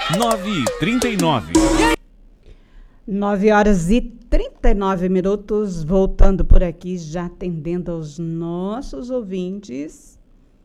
9h39. 9h39, voltando por aqui, já atendendo aos nossos ouvintes.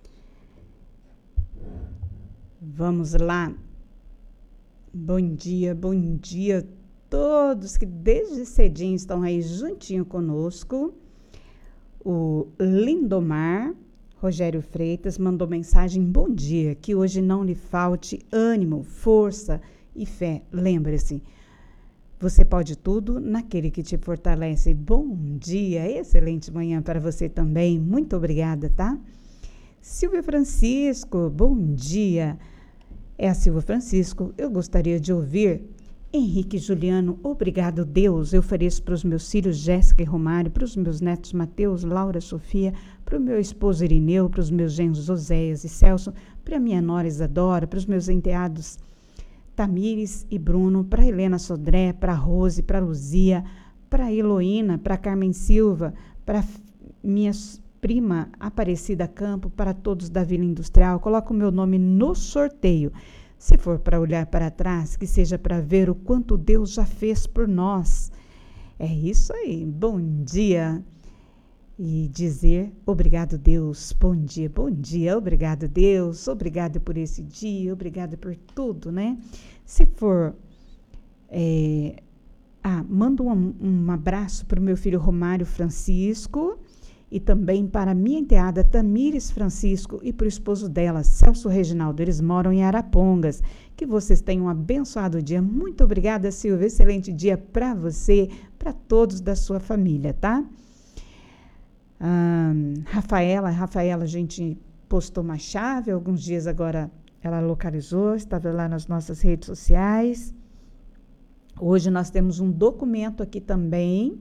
Vamos lá. Bom dia a todos que desde cedinho estão aí juntinho conosco. O Lindomar Rogério Freitas mandou mensagem: bom dia, que hoje não lhe falte ânimo, força e fé. Lembre-se, você pode tudo naquele que te fortalece. Bom dia, excelente manhã para você também. Muito obrigada, tá? Silvia Francisco, bom dia. É a Silvia Francisco. Eu gostaria de ouvir Henrique Juliano. Obrigado, Deus. Eu ofereço para os meus filhos Jéssica e Romário, para os meus netos Mateus, Laura, Sofia, para o meu esposo Irineu, para os meus genros Oséias e Celso, para a minha nora Isadora, para os meus enteados Tamires e Bruno, para Helena Sodré, para Rose, para Luzia, para Heloína, para Carmen Silva, para minha prima Aparecida Campo, para todos da Vila Industrial. Coloco o meu nome no sorteio. Se for para olhar para trás, que seja para ver o quanto Deus já fez por nós. É isso aí. Bom dia. E dizer obrigado, Deus. Bom dia, obrigado, Deus. Obrigado por esse dia, obrigado por tudo, né? Se for, mando um abraço para o meu filho Romário Francisco e também para a minha enteada Tamires Francisco e para o esposo dela, Celso Reginaldo. Eles moram em Arapongas. Que vocês tenham um abençoado dia. Muito obrigada, Silvia. Excelente dia para você, para todos da sua família, tá? Rafaela, a gente postou uma chave, alguns dias agora ela localizou, estava lá nas nossas redes sociais. Hoje nós temos um documento aqui também,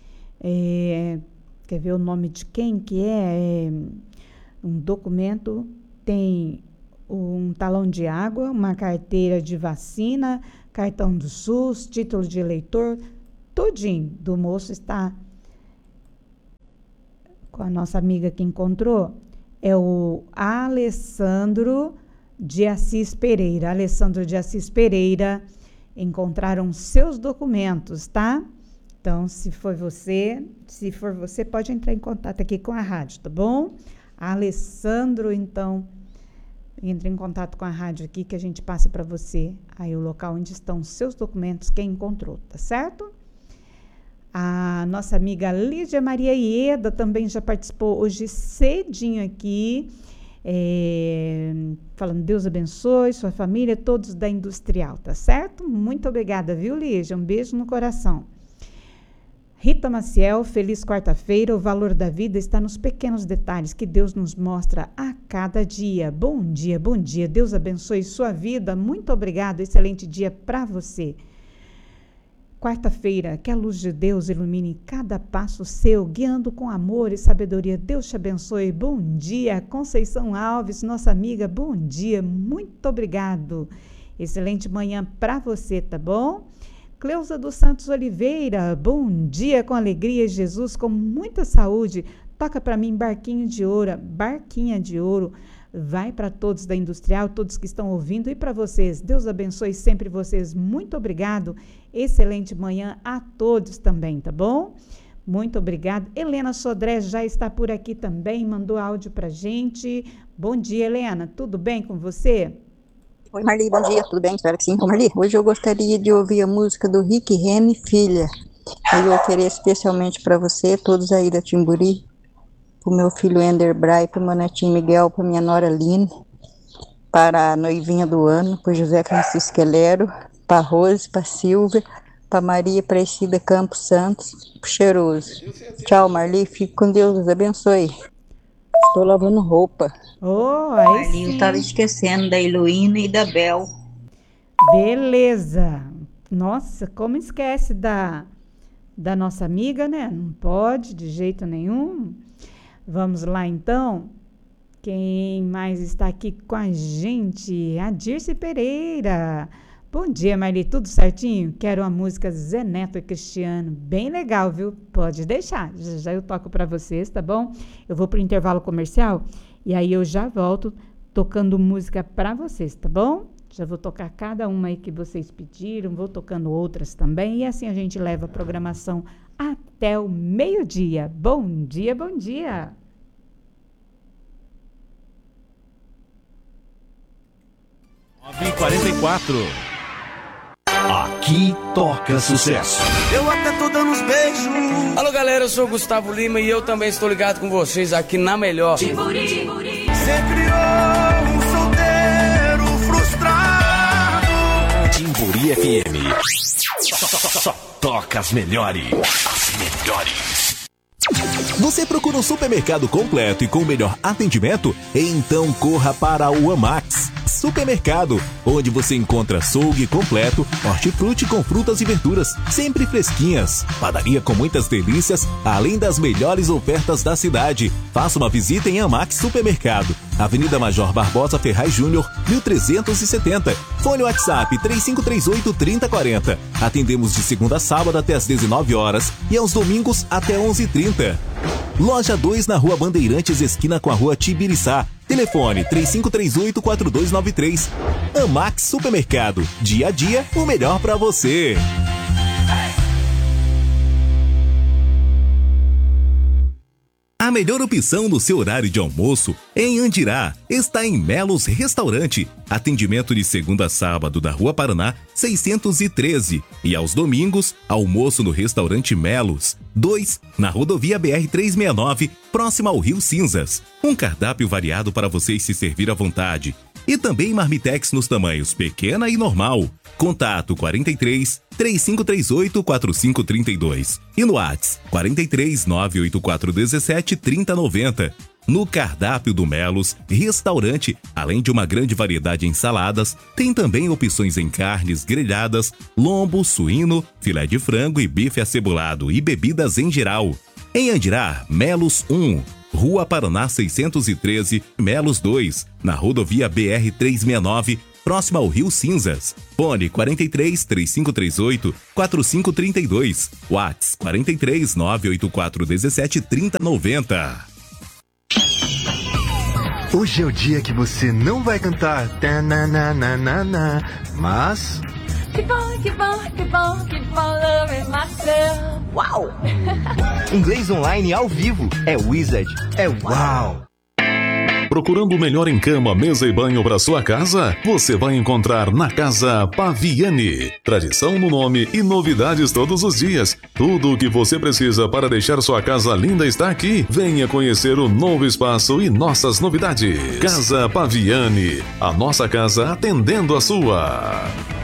quer ver o nome de quem que é? Um documento, tem um talão de água, uma carteira de vacina, cartão do SUS, título de eleitor, tudinho do moço está com a nossa amiga que encontrou, é o Alessandro de Assis Pereira. Alessandro de Assis Pereira, encontraram seus documentos, tá? Então, se for você, pode entrar em contato aqui com a rádio, tá bom? Alessandro, então, entre em contato com a rádio aqui que a gente passa para você aí o local onde estão seus documentos, quem encontrou, tá certo? A nossa amiga Lídia Maria Ieda também já participou hoje cedinho aqui, falando Deus abençoe sua família, todos da Industrial, tá certo? Muito obrigada, viu, Lídia? Um beijo no coração. Rita Maciel, feliz quarta-feira. O valor da vida está nos pequenos detalhes que Deus nos mostra a cada dia. Bom dia, bom dia. Deus abençoe sua vida. Muito obrigado. Excelente dia para você. Quarta-feira, que a luz de Deus ilumine cada passo seu, guiando com amor e sabedoria. Deus te abençoe. Bom dia, Conceição Alves, nossa amiga. Bom dia, muito obrigado. Excelente manhã para você, tá bom? Cleusa dos Santos Oliveira, bom dia com alegria, Jesus, com muita saúde. Toca para mim Barquinha de Ouro. Vai para todos da Industrial, todos que estão ouvindo e para vocês. Deus abençoe sempre vocês. Muito obrigado. Excelente manhã a todos também, tá bom? Muito obrigado. Helena Sodré já está por aqui também, mandou áudio pra gente. Bom dia, Helena. Tudo bem com você? Oi, Marli, bom dia, tudo bem? Espero que sim. Marli, hoje eu gostaria de ouvir a música do Rick Rene Filha. Eu ofereço especialmente para você, todos aí da Timburi, para o meu filho Ender Bray, para o meu netinho Miguel, para minha nora Lina, para a noivinha do ano, para José Francisco Quelero, para Rose, para Silvia, para Maria Aparecida Campos Santos, para Cheiroso. Tchau, Marli, fique com Deus, Deus abençoe. Estou lavando roupa. Aí Marli, sim. eu estava esquecendo da Heloína e da Bel. Beleza. Nossa, como esquece da nossa amiga, né? Não pode de jeito nenhum. Vamos lá, então. Quem mais está aqui com a gente? A Dirce Pereira. Bom dia, Marli. Tudo certinho? Quero a música Zé Neto e Cristiano. Bem legal, viu? Pode deixar. Já eu toco para vocês, tá bom? Eu vou pro intervalo comercial e aí eu já volto tocando música para vocês, tá bom? Já vou tocar cada uma aí que vocês pediram, vou tocando outras também, e assim a gente leva a programação até o meio-dia. Bom dia, bom dia! 9h44. Aqui toca sucesso. Eu até tô dando uns beijos. Alô galera, eu sou o Gustavo Lima e eu também estou ligado com vocês aqui na Melhor. Timburi. Você criou um solteiro frustrado. Timburi FM. Só toca as melhores. As melhores. Você procura um supermercado completo e com o melhor atendimento? Então corra para o Amax Supermercado, onde você encontra açougue completo, hortifruti com frutas e verduras, sempre fresquinhas, padaria com muitas delícias, além das melhores ofertas da cidade. Faça uma visita em Amax Supermercado, Avenida Major Barbosa Ferraz Júnior, 1370. Fone WhatsApp 3538-3040. Atendemos de segunda a sábado até às 19 horas e aos domingos até 11h30. Loja 2 na Rua Bandeirantes, esquina com a Rua Tibiriçá. Telefone 3538-4293. Amax Supermercado. Dia a dia, o melhor para você. A melhor opção no seu horário de almoço em Andirá está em Melos Restaurante. Atendimento de segunda a sábado da Rua Paraná, 613. E aos domingos, almoço no restaurante Melos 2, na rodovia BR-369, próximo ao Rio Cinzas. Um cardápio variado para vocês se servir à vontade. E também marmitex nos tamanhos pequena e normal. Contato 43 3538 4532 e no WhatsApp 43 984 17 3090. No cardápio do Melos Restaurante, além de uma grande variedade em saladas, tem também opções em carnes grelhadas, lombo, suíno, filé de frango e bife acebolado e bebidas em geral. Em Andirá, Melos 1, Rua Paraná 613, Melos 2, na rodovia BR-369, próximo ao Rio Cinzas. Fone 43 3538 4532. WhatsApp 43 984 17 3090. Hoje é o dia que você não vai cantar tananana, mas... Que bom, que bom, que bom, que bom, love myself. Uau! Inglês online ao vivo. É Wizard. É uau! Procurando o melhor em cama, mesa e banho para sua casa? Você vai encontrar na Casa Paviani. Tradição no nome e novidades todos os dias. Tudo o que você precisa para deixar sua casa linda está aqui. Venha conhecer o novo espaço e nossas novidades. Casa Paviani. A nossa casa atendendo a sua.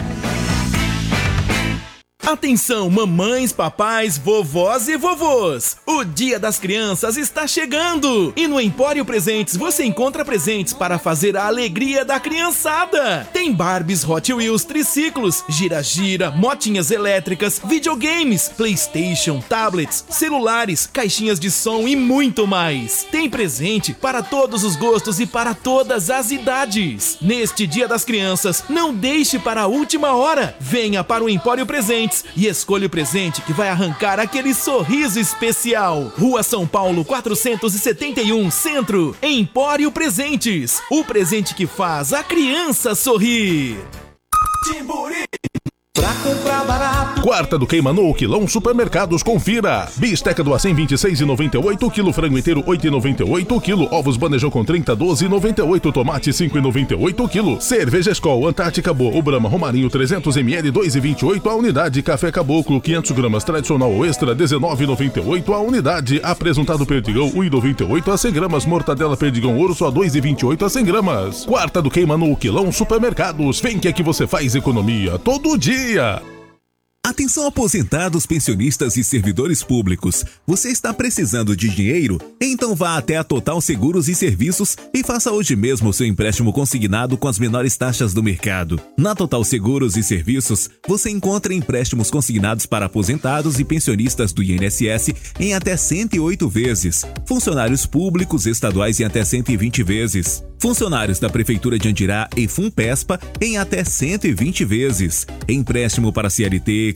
Atenção, mamães, papais, vovós e vovôs! O Dia das Crianças está chegando! E no Empório Presentes você encontra presentes para fazer a alegria da criançada! Tem Barbies, Hot Wheels, triciclos, gira-gira, motinhas elétricas, videogames, PlayStation, tablets, celulares, caixinhas de som e muito mais! Tem presente para todos os gostos e para todas as idades! Neste Dia das Crianças, não deixe para a última hora! Venha para o Empório Presentes e escolha o presente que vai arrancar aquele sorriso especial. Rua São Paulo 471, Centro. Empório Presentes. O presente que faz a criança sorrir. Timburi. Pra comprar barato. Quarta do Queima no Quilão Supermercados, confira. Bisteca do Acém 26,98, quilo frango inteiro 8,98, quilo ovos bandejão com 30, 12,98, tomate 5,98, quilo. Cerveja Skol Antártica Boa, o Brahma Romarinho 300ml 2,28 a unidade. Café Caboclo 500 gramas tradicional ou extra 19,98 a unidade. Apresentado Perdigão 1,98 a 100 gramas. Mortadela Perdigão Ouro só 2,28 a 100 gramas. Quarta do Queima no Quilão Supermercados. Vem que aqui você faz economia todo dia. Atenção aposentados, pensionistas e servidores públicos. Você está precisando de dinheiro? Então vá até a Total Seguros e Serviços e faça hoje mesmo o seu empréstimo consignado com as menores taxas do mercado. Na Total Seguros e Serviços, você encontra empréstimos consignados para aposentados e pensionistas do INSS em até 108 vezes. Funcionários públicos estaduais em até 120 vezes. Funcionários da Prefeitura de Andirá e Funpespa em até 120 vezes. Empréstimo para CLT,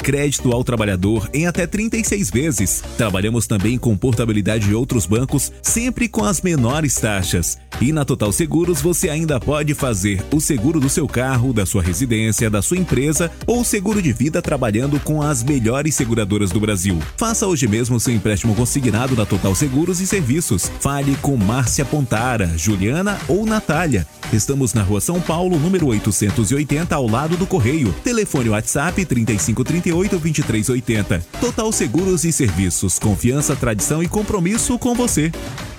crédito ao trabalhador em até 36 vezes. Trabalhamos também com portabilidade de outros bancos, sempre com as menores taxas. E na Total Seguros você ainda pode fazer o seguro do seu carro, da sua residência, da sua empresa ou seguro de vida trabalhando com as melhores seguradoras do Brasil. Faça hoje mesmo seu empréstimo consignado na Total Seguros e Serviços. Fale com Márcia Pontara, Juliana ou Natália. Estamos na Rua São Paulo, número 880, ao lado do Correio. Telefone WhatsApp 3538-2380. Total Seguros e Serviços. Confiança, tradição e compromisso com você.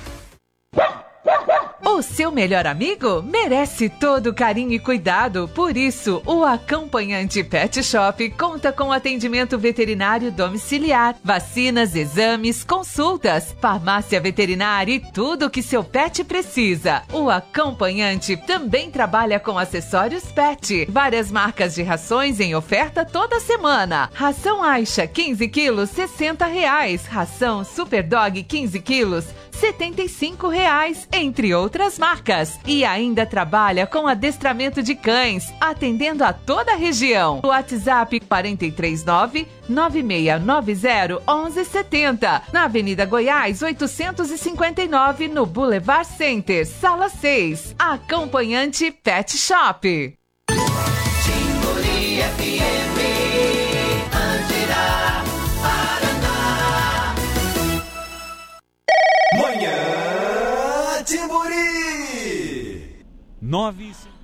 O seu melhor amigo merece todo carinho e cuidado. Por isso, o Acompanhante Pet Shop conta com atendimento veterinário domiciliar, vacinas, exames, consultas, farmácia veterinária e tudo o que seu pet precisa. O Acompanhante também trabalha com acessórios pet, várias marcas de rações em oferta toda semana. Ração Aixa 15 quilos, R$60. Ração Super Dog 15 quilos, R$75, entre outras marcas. E ainda trabalha com adestramento de cães, atendendo a toda a região. WhatsApp 439-9690-1170, na Avenida Goiás 859, no Boulevard Center, Sala 6. Acompanhante Pet Shop. Timburi FM, Andirá, Paraná. Manhã Timburi 9